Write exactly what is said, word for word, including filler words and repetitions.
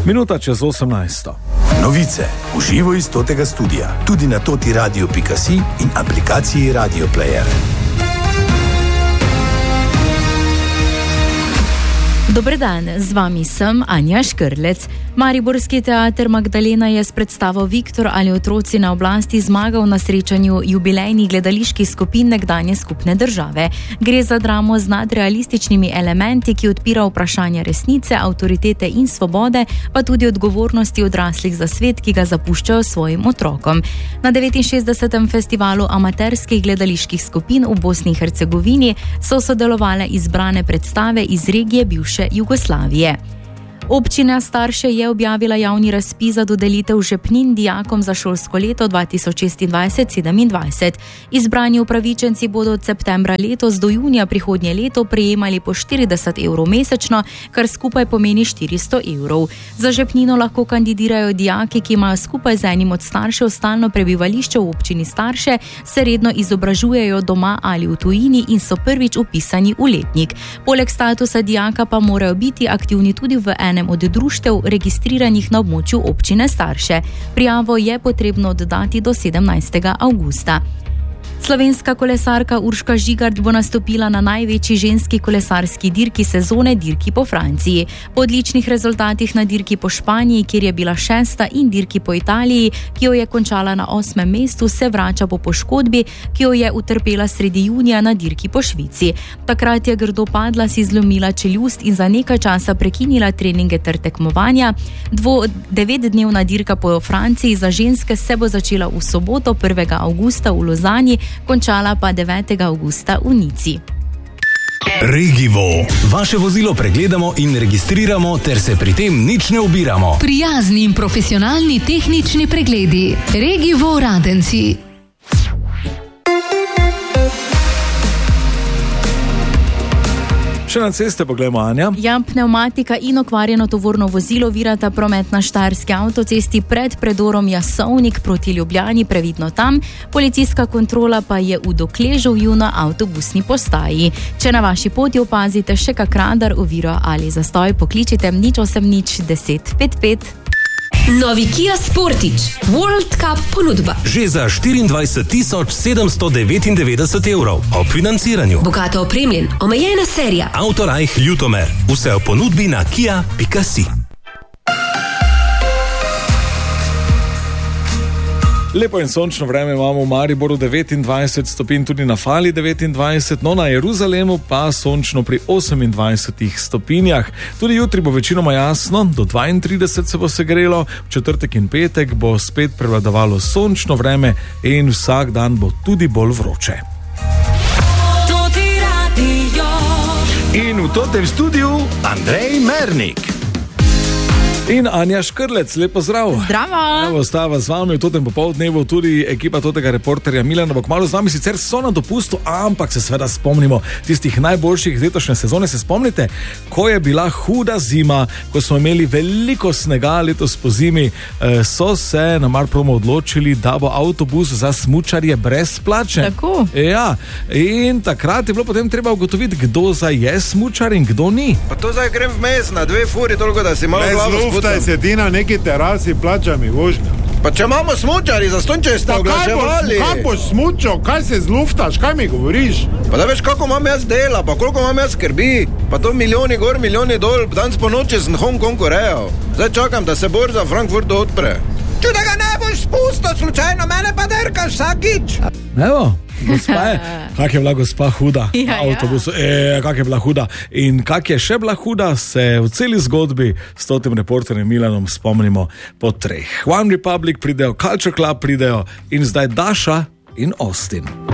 Minuta čez osemnajsto. Novice v živo iz totega studia, tudi na toti radio pika si in aplikaciji Radio Player. Dober dan, z vami sem Anja Škrlec. Mariborski teater Magdalena je s predstavo Viktor ali otroci na oblasti zmagal na srečanju jubilejnih gledaliških skupin nekdanje skupne države. Gre za dramo z nadrealističnimi elementi, ki odpira vprašanja resnice, avtoritete in svobode, pa tudi odgovornosti odraslih za svet, ki ga zapuščajo svojim otrokom. Na devetinšestdesetem festivalu amaterskih gledaliških skupin v Bosni in Hercegovini so sodelovale izbrane predstave iz regije bivše Jugoslavije. Občina Starše je objavila javni razpis za dodelitev žepnin dijakom za šolsko leto dva tisoč šestindvajset sedemindvajset. Izbrani upravičenci bodo od septembra letos do junija prihodnje leto prejemali po štirideset evrov mesečno, kar skupaj pomeni štiristo evrov. Za žepnino lahko kandidirajo dijaki, ki imajo skupaj z enim od staršev stalno prebivališče v občini Starše, se redno izobražujejo doma ali v tujini in so prvič vpisani v letnik. Poleg statusa dijaka pa morajo biti aktivni tudi v enem od društev registriranih na območju občine Starše. Prijavo je potrebno oddati do sedemnajstega avgusta. Slovenska kolesarka Urška Žigart bo nastopila na največji ženski kolesarski dirki sezone, dirki po Franciji. Po odličnih rezultatih na dirki po Španiji, kjer je bila šesta, in dirki po Italiji, ki jo je končala na osmem mestu, se vrača po poškodbi, ki jo je utrpela sredi junija na dirki po Švici. Takrat je grdo padla, si zlomila čeljust in za nekaj časa prekinila treninge ter tekmovanja. Dvo, devetdnevna dirka po Franciji za ženske se bo začela v soboto, prvega avgusta v Lozani, končala pa devetega avgusta v Nici. Regivo. Vaše vozilo pregledamo in registriramo, ter se pri tem nič ne ubiramo. Prijazni in profesionalni tehnični pregledi. Regivo Radenci. Še na ceste pogledamo, Anja. Ja, pneumatika in okvarjeno tovorno vozilo virata promet na štajerski avtocesti pred predorom Jasovnik proti Ljubljani, previdno tam. Policijska kontrola pa je v Dokležovju na avtobusni postaji. Če na vaši poti opazite še kak radar, oviro ali zastoj, pokličite nič osem nič deset pet pet. Novi Kia Sportage World Cup ponudba. Že za štiriindvajset tisoč sedemsto devetindevetdeset evrov ob financiranju. Bogato opremljen, omejena serija. Autorajh Ljutomer. Vse v ponudbi na kia pika si. Lepo in sončno vreme imamo v Mariboru, devetindvajset stopinj, tudi na Fali devetindvajset, no na Jeruzalemu pa sončno pri osemindvajsetih stopinjah. Tudi jutri bo večinoma jasno, do dvaintrideset se bo segrelo, v četrtek in petek bo spet prevladovalo sončno vreme in vsak dan bo tudi bolj vroče. In v totem studiu Andrej Mernik. In Anja Škrlec, lepo zdrav. Zdravo. Evo, stava z vami v totem popoldnevu tudi ekipa totega reporterja Milana bo kmalu z vami, sicer so na dopustu, ampak se seveda spomnimo tistih najboljših letošnje sezone. Se spomnite, ko je bila huda zima, ko smo imeli veliko snega letos po zimi, so se na Marpromu odločili, da bo avtobus za smučarje brezplačen. Tako. Ja, in takrat je bilo potem treba ugotoviti, kdo zdaj je smučar in kdo ni. Pa to zdaj grem vmes na dve furi, toliko da si malo glavo. Luftaj se ti na neki terasi, plača mi vožnja. Pa če imamo smučari, zastonče ste oglaševali. Kaj boš smučal, kaj se zluftaš, kaj mi govoriš? Pa da veš, kako imam jaz dela, pa koliko imam jaz skrbi. Pa to milijoni gor, milijoni dol, danes po noči sem Hong Kong urejal. Zdaj čakam, da se borza v Frankfurtu odpre. Če da ga ne boš spustil slučajno, mene pa derkaš vsakič. Evo, gospa je, kak je bila gospa huda ja, na avtobusu, ja. e, kak je bila huda in kak je še bila huda, se v celi zgodbi s totim reporterjem Milanom spomnimo po treh. One Republic pridejo, Culture Club pridejo in zdaj Daša in Austin.